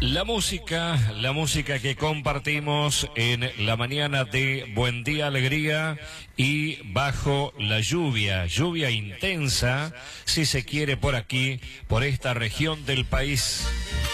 La música que compartimos en la mañana de Buen Día Alegría y bajo la lluvia intensa, si se quiere por aquí, por esta región del país.